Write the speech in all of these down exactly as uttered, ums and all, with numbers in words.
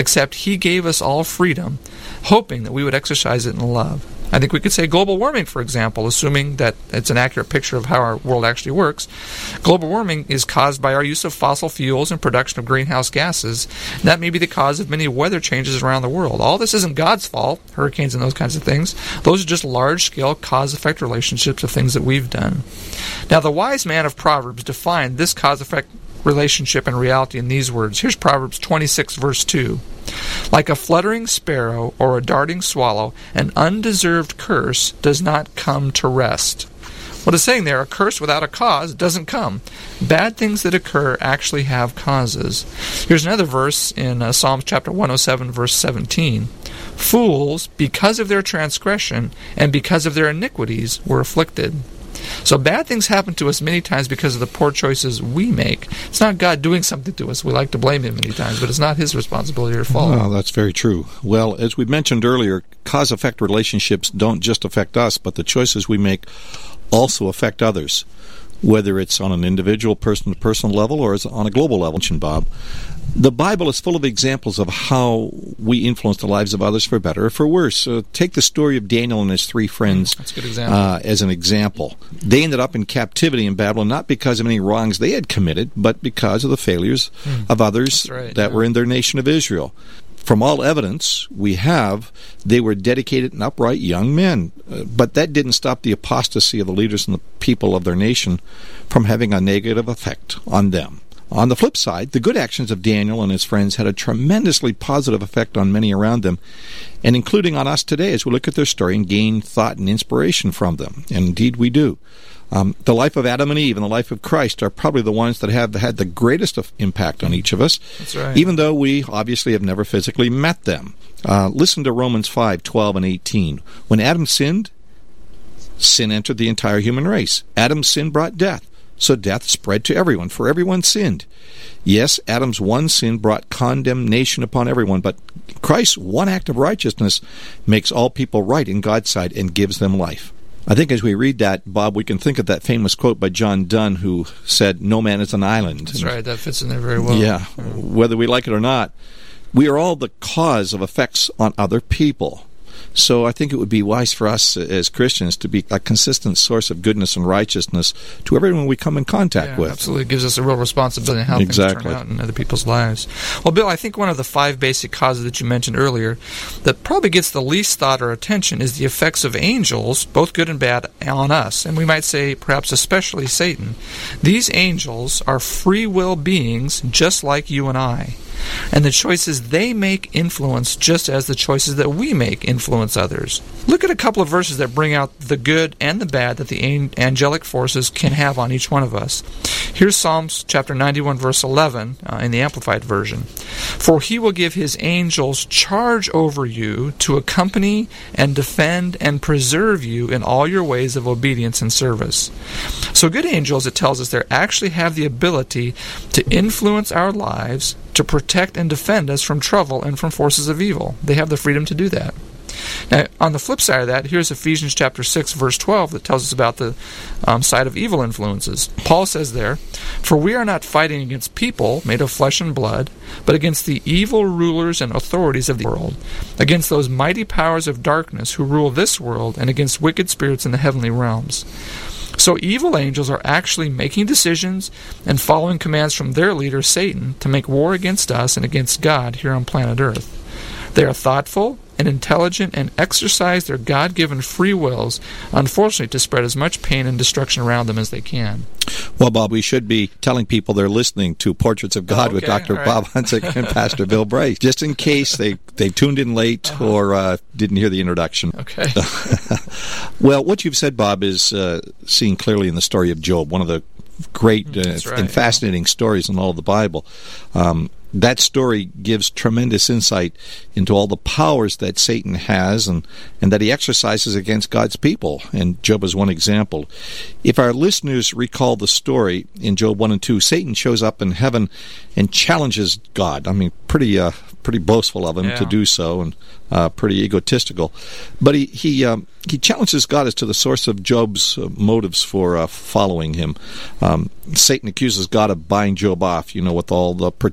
except he gave us all freedom, hoping that we would exercise it in love. I think we could say global warming, for example, assuming that it's an accurate picture of how our world actually works. Global warming is caused by our use of fossil fuels and production of greenhouse gases. That may be the cause of many weather changes around the world. All this isn't God's fault, hurricanes and those kinds of things. Those are just large-scale cause-effect relationships of things that we've done. Now, the wise man of Proverbs defined this cause-effect relationship and reality in these words. Here's Proverbs twenty-six, verse two. Like a fluttering sparrow or a darting swallow, an undeserved curse does not come to rest. What it's saying there, a curse without a cause doesn't come. Bad things that occur actually have causes. Here's another verse in uh, Psalms chapter one oh seven, verse seventeen. Fools, because of their transgression and because of their iniquities, were afflicted. So bad things happen to us many times because of the poor choices we make. It's not God doing something to us. We like to blame Him many times, but it's not His responsibility or fault. Oh, that's very true. Well, as we mentioned earlier, cause-effect relationships don't just affect us, but the choices we make also affect others, whether it's on an individual person-to-person level or on a global level, Bob. The Bible is full of examples of how we influence the lives of others for better or for worse. Uh, take the story of Daniel and his three friends That's a good example. Uh, as an example. They ended up in captivity in Babylon not because of any wrongs they had committed, but because of the failures mm. of others right, that yeah. were in their nation of Israel. From all evidence we have, they were dedicated and upright young men. Uh, but that didn't stop the apostasy of the leaders and the people of their nation from having a negative effect on them. On the flip side, the good actions of Daniel and his friends had a tremendously positive effect on many around them, and including on us today as we look at their story and gain thought and inspiration from them. And indeed we do. Um, the life of Adam and Eve and the life of Christ are probably the ones that have had the greatest of impact on each of us, That's right. even though we obviously have never physically met them. Uh, listen to Romans five, twelve and eighteen. When Adam sinned, sin entered the entire human race. Adam's sin brought death. So death spread to everyone, for everyone sinned. Yes, Adam's one sin brought condemnation upon everyone, but Christ's one act of righteousness makes all people right in God's sight and gives them life. I think as we read that, Bob, we can think of that famous quote by John Donne who said, "No man is an island." That's right, that fits in there very well. Yeah, whether we like it or not, we are all the cause of effects on other people. So I think it would be wise for us as Christians to be a consistent source of goodness and righteousness to everyone we come in contact yeah, with. Absolutely. It gives us a real responsibility in how exactly. things turn out in other people's lives. Well, Bill, I think one of the five basic causes that you mentioned earlier that probably gets the least thought or attention is the effects of angels, both good and bad, on us. And we might say perhaps especially Satan. These angels are free will beings just like you and I. And the choices they make influence just as the choices that we make influence others. Look at a couple of verses that bring out the good and the bad that the angelic forces can have on each one of us. Here's Psalms chapter ninety-one, verse eleven uh, in the Amplified Version. For he will give his angels charge over you to accompany and defend and preserve you in all your ways of obedience and service. So good angels, it tells us, they actually have the ability to influence our lives, to protect and defend us from trouble and from forces of evil. They have the freedom to do that. Now, on the flip side of that, here's Ephesians chapter six, verse twelve, that tells us about the um, side of evil influences. Paul says there, For we are not fighting against people made of flesh and blood, but against the evil rulers and authorities of the world, against those mighty powers of darkness who rule this world, and against wicked spirits in the heavenly realms. So evil angels are actually making decisions and following commands from their leader, Satan, to make war against us and against God here on planet Earth. They are thoughtful and intelligent and exercise their God-given free wills, unfortunately, to spread as much pain and destruction around them as they can. Well, Bob, we should be telling people they're listening to Portraits of God okay, with Doctor right. Bob Hunsick and Pastor Bill Bryce, just in case they, they tuned in late uh-huh. or uh, didn't hear the introduction. Okay. Well, what you've said, Bob, is uh, seen clearly in the story of Job, one of the great uh, right, and fascinating yeah. stories in all of the Bible. Um, that story gives tremendous insight into all the powers that Satan has and, and that he exercises against God's people. And Job is one example. If our listeners recall the story in Job one and two, Satan shows up in heaven and challenges God. I mean, pretty uh, pretty boastful of him yeah. to do so, and uh, pretty egotistical. But he he um, he challenges God as to the source of Job's uh, motives for uh, following him. Um, Satan accuses God of buying Job off, you know, with all the protection and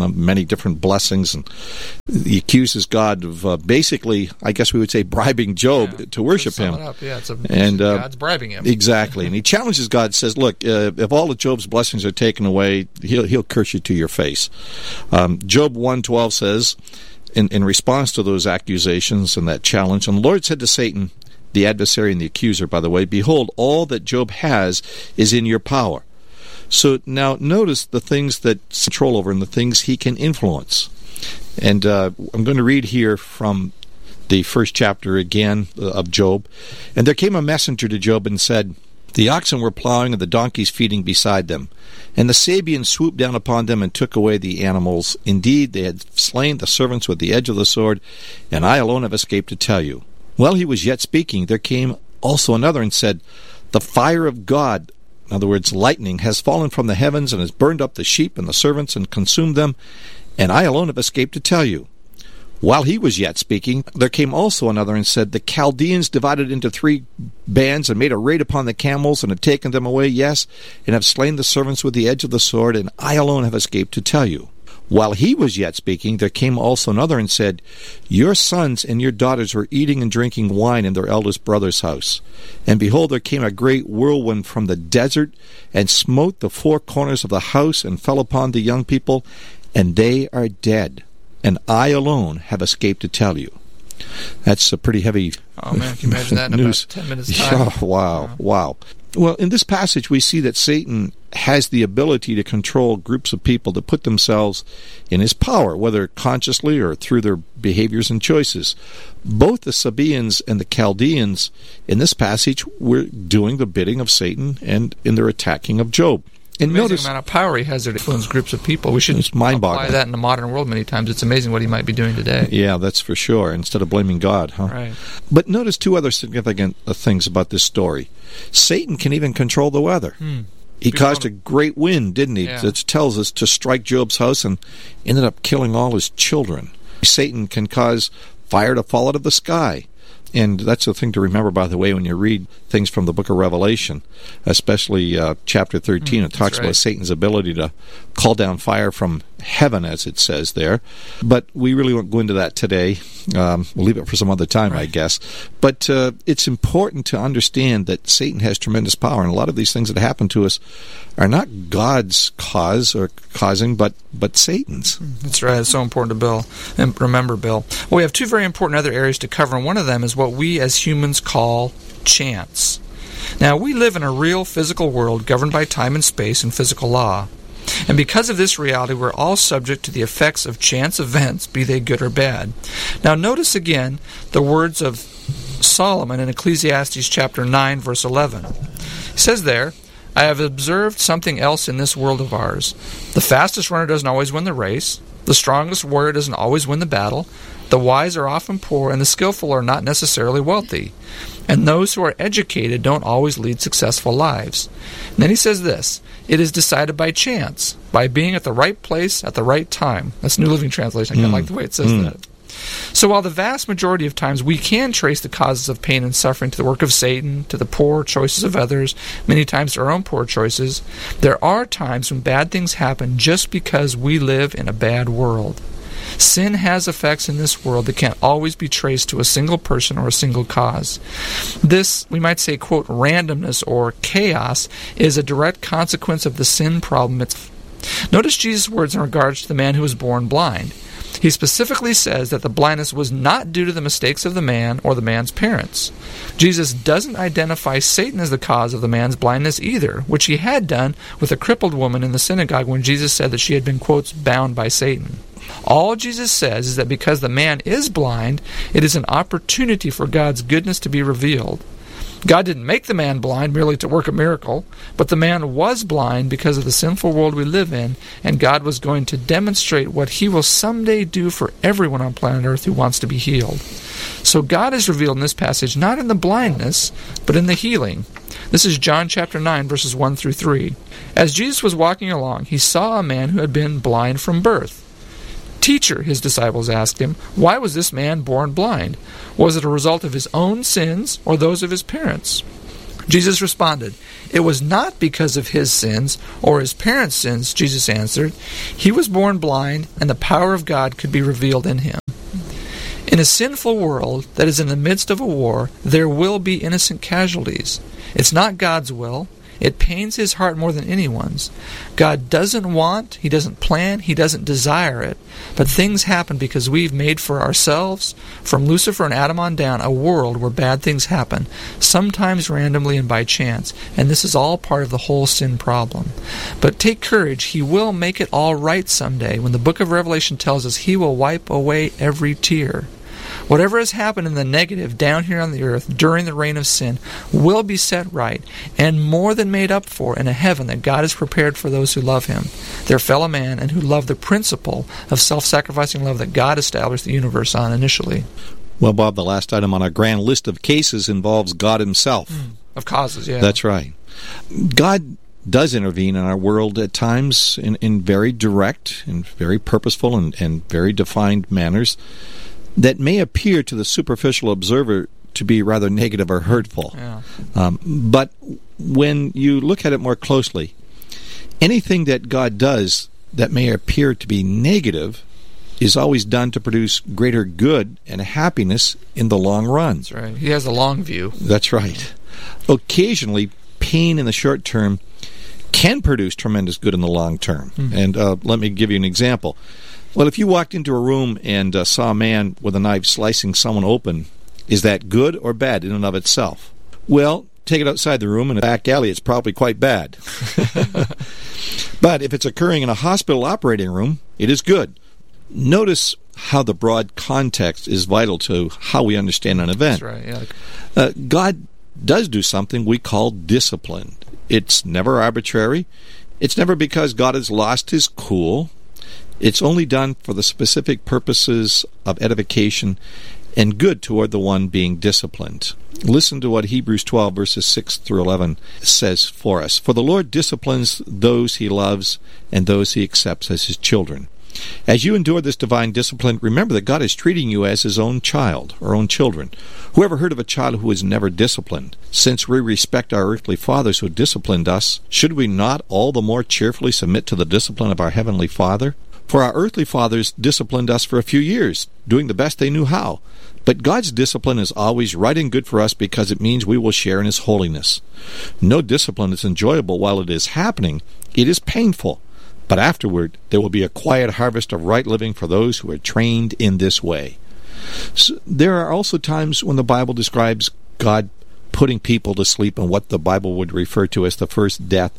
the many different blessings, and he accuses God of uh, basically, I guess we would say, bribing Job yeah. to worship sum him. It up. Yeah, it's a, and uh, God's bribing him. Exactly, and he challenges God, says, "Look, uh, if all of Job's blessings are taken away, he'll he'll curse you to your face." Um, Job one twelve says, in in response to those accusations and that challenge, and the Lord said to Satan, the adversary and the accuser, by the way, "Behold, all that Job has is in your power." So now notice the things that he's control over and the things he can influence. And uh, I'm going to read here from the first chapter again of Job. "And there came a messenger to Job and said, The oxen were plowing and the donkeys feeding beside them. And the Sabeans swooped down upon them and took away the animals. Indeed, they had slain the servants with the edge of the sword, and I alone have escaped to tell you. While he was yet speaking, there came also another and said, The fire of God," in other words, lightning, "has fallen from the heavens and has burned up the sheep and the servants and consumed them, and I alone have escaped to tell you. While he was yet speaking, there came also another and said, The Chaldeans divided into three bands and made a raid upon the camels and have taken them away, yes, and have slain the servants with the edge of the sword, and I alone have escaped to tell you. While he was yet speaking, there came also another and said, Your sons and your daughters were eating and drinking wine in their eldest brother's house. And behold, there came a great whirlwind from the desert, and smote the four corners of the house, and fell upon the young people, and they are dead. And I alone have escaped to tell you." That's a pretty heavy Oh man, can you imagine that in news. about ten minutes time? Oh, wow, Yeah. wow. Well, in this passage we see that Satan has the ability to control groups of people to put themselves in his power, whether consciously or through their behaviors and choices. Both the Sabeans and the Chaldeans in this passage were doing the bidding of Satan and in their attacking of Job. And Amazing notice, amount of power he has to influence groups of people. We should It's mind-boggling. apply that in the modern world many times. It's amazing what he might be doing today. yeah, that's for sure, instead of blaming God, huh? Right. But notice two other significant uh, things about this story. Satan can even control the weather. Hmm. He People caused a wanna- great wind, didn't he? Yeah. That tells us to strike Job's house and ended up killing all his children. Satan can cause fire to fall out of the sky. And that's the thing to remember, by the way, when you read things from the book of Revelation, especially uh, chapter thirteen. Mm, it talks that's about right. Satan's ability to call down fire from heaven, as it says there. But we really won't go into that today. Um, we'll leave it for some other time, Right. I guess. But uh, it's important to understand that Satan has tremendous power, and a lot of these things that happen to us are not God's cause or causing, but, but Satan's. That's right. It's so important to Bill. And remember, Bill. Well, we have two very important other areas to cover, and one of them is what we as humans call chance. Now, we live in a real physical world governed by time and space and physical law. And because of this reality, we're all subject to the effects of chance events, be they good or bad. Now, notice again the words of Solomon in Ecclesiastes chapter nine, verse eleven. He says there, I have observed something else in this world of ours. The fastest runner doesn't always win the race. The strongest warrior doesn't always win the battle. The wise are often poor, and the skillful are not necessarily wealthy. And those who are educated don't always lead successful lives. And then he says this, it is decided by chance, by being at the right place at the right time. That's New Living Translation. I kind of Mm. like the way it says Mm. that. So while the vast majority of times we can trace the causes of pain and suffering to the work of Satan, to the poor choices of others, many times to our own poor choices, there are times when bad things happen just because we live in a bad world. Sin has effects in this world that can't always be traced to a single person or a single cause. This, we might say, quote, randomness or chaos is a direct consequence of the sin problem itself. Notice Jesus' words in regards to the man who was born blind. He specifically says that the blindness was not due to the mistakes of the man or the man's parents. Jesus doesn't identify Satan as the cause of the man's blindness either, which he had done with a crippled woman in the synagogue when Jesus said that she had been, quotes, bound by Satan. All Jesus says is that because the man is blind, it is an opportunity for God's goodness to be revealed. God didn't make the man blind merely to work a miracle, but the man was blind because of the sinful world we live in, and God was going to demonstrate what he will someday do for everyone on planet Earth who wants to be healed. So God is revealed in this passage not in the blindness, but in the healing. This is John chapter nine, verses one through three. As Jesus was walking along, he saw a man who had been blind from birth. Teacher, his disciples asked him, why was this man born blind? Was it a result of his own sins or those of his parents? Jesus responded, "It was not because of his sins or his parents' sins," Jesus answered. "He was born blind, and the power of God could be revealed in him." In a sinful world that is in the midst of a war, there will be innocent casualties. It's not God's will. It pains his heart more than anyone's. God doesn't want, he doesn't plan, he doesn't desire it. But things happen because we've made for ourselves, from Lucifer and Adam on down, a world where bad things happen, sometimes randomly and by chance. And this is all part of the whole sin problem. But take courage, he will make it all right someday, when the book of Revelation tells us he will wipe away every tear. Whatever has happened in the negative down here on the earth during the reign of sin will be set right and more than made up for in a heaven that God has prepared for those who love him, their fellow man, and who love the principle of self-sacrificing love that God established the universe on initially. Well, Bob, the last item on our grand list of cases involves God himself. Mm, of causes, yeah. That's right. God does intervene in our world at times in, in very direct and very purposeful and, and very defined manners that may appear to the superficial observer to be rather negative or hurtful. Yeah. Um, but when you look at it more closely, anything that God does that may appear to be negative is always done to produce greater good and happiness in the long run. That's right. He has a long view. That's right. Occasionally, pain in the short term can produce tremendous good in the long term. Mm-hmm. And uh, let me give you an example. Well, if you walked into a room and uh, saw a man with a knife slicing someone open, is that good or bad in and of itself? Well, take it outside the room in a back alley, it's probably quite bad. But if it's occurring in a hospital operating room, it is good. Notice how the broad context is vital to how we understand an event. That's right, yeah. Uh, God does do something we call discipline. It's never arbitrary. It's never because God has lost his cool. It's only done for the specific purposes of edification and good toward the one being disciplined. Listen to what Hebrews twelve, verses six through eleven says for us. "For the Lord disciplines those he loves and those he accepts as his children. As you endure this divine discipline, remember that God is treating you as his own child, or own children. Who ever heard of a child who is never disciplined? Since we respect our earthly fathers who disciplined us, should we not all the more cheerfully submit to the discipline of our heavenly Father? For our earthly fathers disciplined us for a few years, doing the best they knew how. But God's discipline is always right and good for us because it means we will share in his holiness. No discipline is enjoyable while it is happening. It is painful. But afterward, there will be a quiet harvest of right living for those who are trained in this way." So there are also times when the Bible describes God putting people to sleep in what the Bible would refer to as the first death,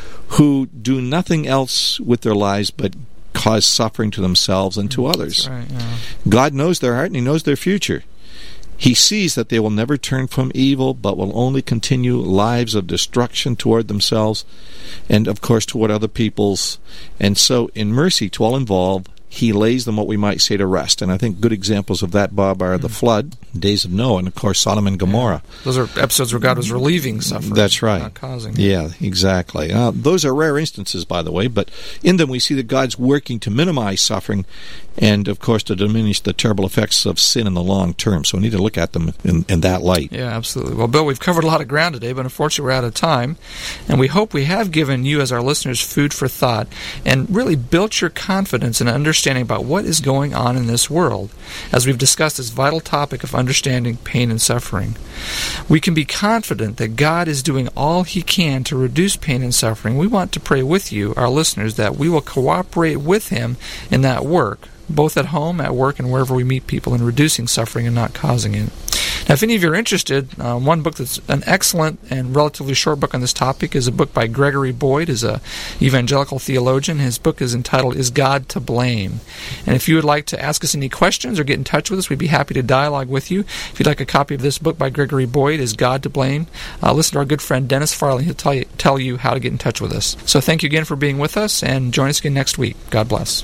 who do nothing else with their lives but cause suffering to themselves and to others. That's right, yeah. God knows their heart and he knows their future. He sees that they will never turn from evil, but will only continue lives of destruction toward themselves and, of course, toward other peoples. And so, in mercy to all involved, he lays them, what we might say, to rest. And I think good examples of that, Bob, are the flood, days of Noah, and, of course, Sodom and Gomorrah. Yeah. Those are episodes where God was relieving suffering. That's right. Not causing it. Yeah, exactly. Uh, those are rare instances, by the way, but in them we see that God's working to minimize suffering and, of course, to diminish the terrible effects of sin in the long term. So we need to look at them in, in that light. Yeah, absolutely. Well, Bill, we've covered a lot of ground today, but unfortunately we're out of time. And we hope we have given you, as our listeners, food for thought and really built your confidence and understanding about what is going on in this world, as we've discussed this vital topic of understanding pain and suffering. We can be confident that God is doing all he can to reduce pain and suffering. We want to pray with you, our listeners, that we will cooperate with him in that work, both at home, at work, and wherever we meet people, in reducing suffering and not causing it. Now, if any of you are interested, uh, one book that's an excellent and relatively short book on this topic is a book by Gregory Boyd, is a evangelical theologian. His book is entitled, Is God to Blame? And if you would like to ask us any questions or get in touch with us, we'd be happy to dialogue with you. If you'd like a copy of this book by Gregory Boyd, Is God to Blame? Uh, listen to our good friend Dennis Farley. He'll tell you, tell you how to get in touch with us. So thank you again for being with us, and join us again next week. God bless.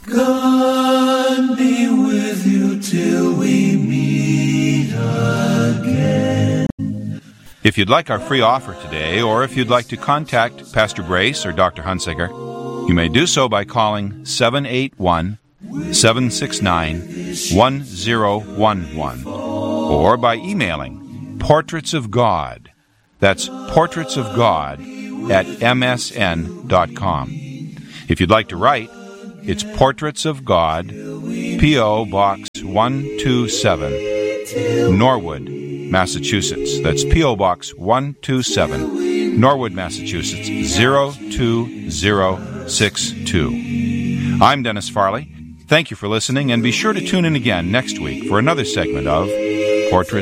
God be with you till we meet again. If you'd like our free offer today, or if you'd like to contact Pastor Brace or Doctor Hunsaker, you may do so by calling seven eight one, seven six nine, one zero one one or by emailing portraits of god That's Portraits of God at M S N dot com. If you'd like to write, it's Portraits of God, P O. Box one two seven, Norwood, Massachusetts. That's P O. Box one two seven, Norwood, Massachusetts, zero two zero six two. I'm Dennis Farley. Thank you for listening, and be sure to tune in again next week for another segment of Portraits